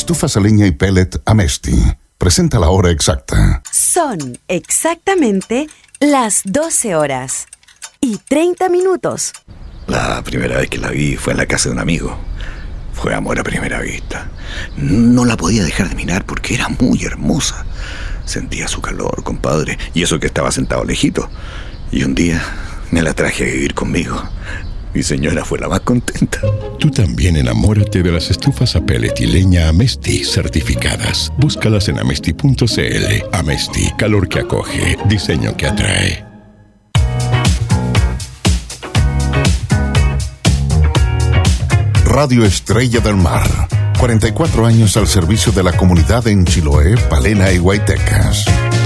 Estufas a leña y pellet Amesti presenta la hora exacta. Son exactamente las 12 horas y 30 minutos. La primera vez que la vi fue en la casa de un amigo. Fue amor a primera vista. No la podía dejar de mirar porque era muy hermosa. Sentía su calor, compadre, y eso que estaba sentado lejito. Y un día me la traje a vivir conmigo. Mi señora fue la más contenta. Tú también enamórate de las estufas a pellet y leña Amesti certificadas. Búscalas en amesti.cl. Amesti, calor que acoge, diseño que atrae. Radio Estrella del Mar. 44 años al servicio de la comunidad en Chiloé, Palena y Guaytecas.